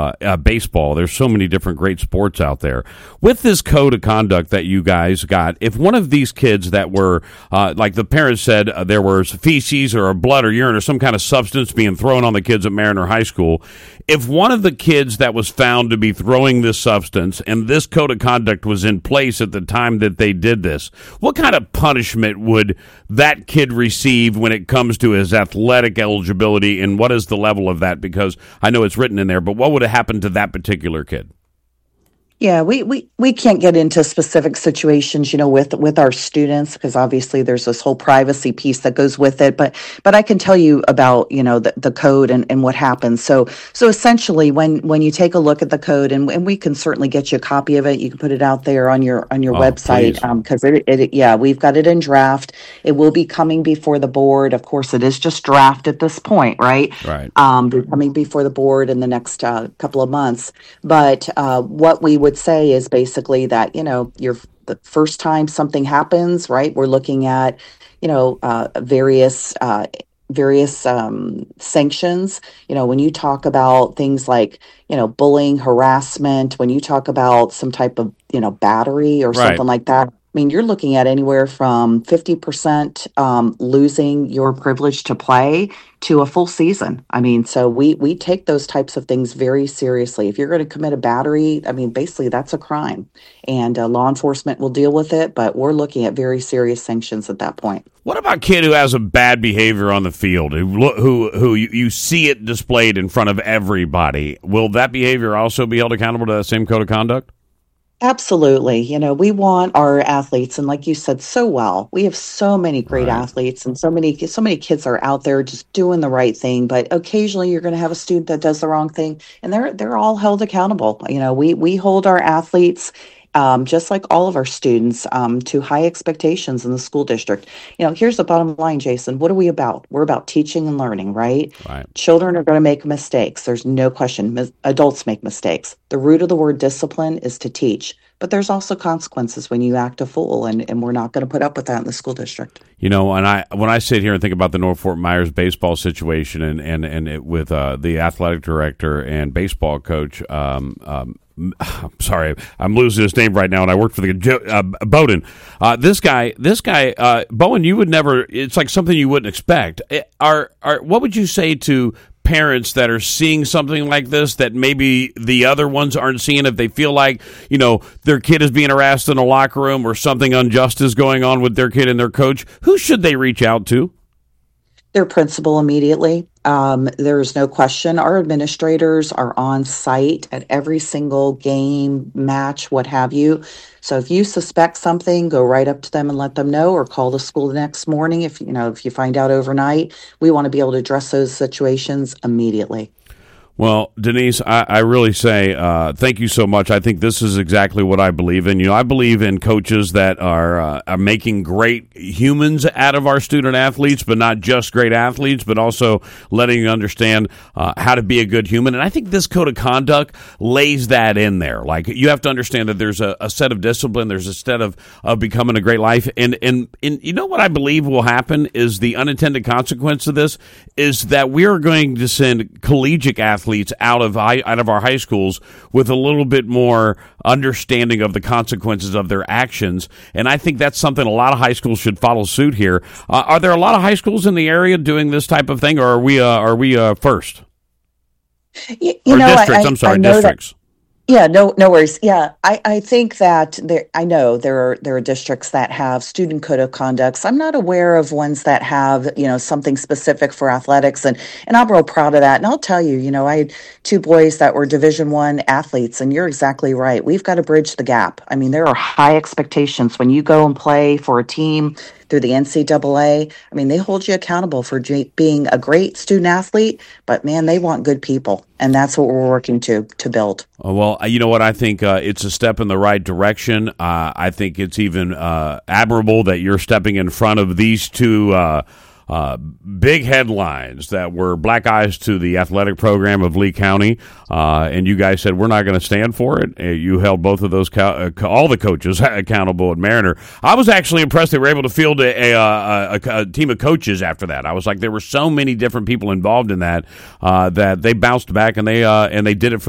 baseball. There's so many different great sports out there. With this code of conduct that you guys got, if one of these kids that were, like the parents said, there was feces or blood or urine or some kind of substance being thrown on the kids at Mariner High School, if one of the kids that was found to be throwing this substance and this code of conduct was in place at the time that they did this, what kind of punishment would that kid receive when it comes to his athletic eligibility, and what is the level of that? Because I know it's written in there, but what would have happened to that particular kid? Yeah, we can't get into specific situations, with our students, because obviously there's this whole privacy piece that goes with it. But I can tell you about, the code and what happens. So essentially, when you take a look at the code, and we can certainly get you a copy of it, you can put it out there on your website, because we've got it in draft. It will be coming before the board. Of course, it is just draft at this point, right? Right. Coming before the board in the next couple of months. But what we would say is basically that the first time something happens, right, we're looking at various sanctions. When you talk about things like bullying, harassment, when you talk about some type of battery or something like that, I mean, you're looking at anywhere from 50% losing your privilege to play to a full season. I mean, so we take those types of things very seriously. If you're going to commit a battery, I mean, basically that's a crime, and law enforcement will deal with it, but we're looking at very serious sanctions at that point. What about a kid who has a bad behavior on the field, who you see it displayed in front of everybody? Will that behavior also be held accountable to that same code of conduct? Absolutely. We want our athletes, and like you said so well, we have so many great athletes, and so many kids are out there just doing the right thing. But occasionally, you're going to have a student that does the wrong thing, and they're all held accountable. We hold our athletes, just like all of our students, to high expectations in the school district. Here's the bottom line, Jason. What are we about? We're about teaching and learning, right? Children are going to make mistakes. There's no question. Adults make mistakes. The root of the word discipline is to teach. But there's also consequences when you act a fool, and we're not going to put up with that in the school district. And when I sit here and think about the North Fort Myers baseball situation and it, with the athletic director and baseball coach, I'm sorry, I'm losing his name right now, and I work for the Bowden. This guy, Bowen, you would never. It's like something you wouldn't expect. What would you say to parents that are seeing something like this that maybe the other ones aren't seeing, if they feel like their kid is being harassed in a locker room or something unjust is going on with their kid and their coach? Who should they reach out to? Their principal immediately. There's no question. Our administrators are on site at every single game, match, what have you. So if you suspect something, go right up to them and let them know, or call the school the next morning. If you find out overnight, we want to be able to address those situations immediately. Well, Denise, I really say thank you so much. I think this is exactly what I believe in. I believe in coaches that are making great humans out of our student athletes, but not just great athletes, but also letting you understand how to be a good human. And I think this code of conduct lays that in there. Like, you have to understand that there's a set of discipline, there's a set of becoming a great life. And what I believe will happen is the unintended consequence of this is that we are going to send collegiate athletes out of our high schools with a little bit more understanding of the consequences of their actions, and I think that's something a lot of high schools should follow suit here. Are there a lot of high schools in the area doing this type of thing, or are we first? Districts. Yeah, no worries. Yeah, I think that I know there are districts that have student code of conducts. I'm not aware of ones that have, something specific for athletics, and I'm real proud of that. And I'll tell you, I had two boys that were Division I athletes, and you're exactly right. We've got to bridge the gap. I mean, there are high expectations when you go and play for a team through the NCAA. I mean, they hold you accountable for being a great student athlete, but man, they want good people. And that's what we're working to build. Well, you know what? I think it's a step in the right direction. I think it's even admirable that you're stepping in front of these two big headlines that were black eyes to the athletic program of Lee County, and you guys said we're not going to stand for it. You held both of those all the coaches accountable at Mariner. I was actually impressed they were able to field a team of coaches after that. I was like, there were so many different people involved in that that they bounced back and they did it for